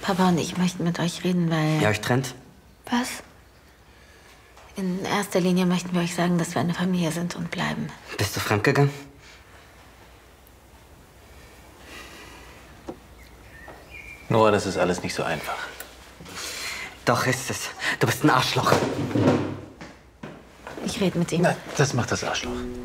Papa und ich möchten mit euch reden, weil... Ihr euch trennt? Was? In erster Linie möchten wir euch sagen, dass wir eine Familie sind und bleiben. Bist du fremdgegangen? Noah, das ist alles nicht so einfach. Doch ist es. Du bist ein Arschloch. Ich rede mit ihm. Na, das macht das Arschloch.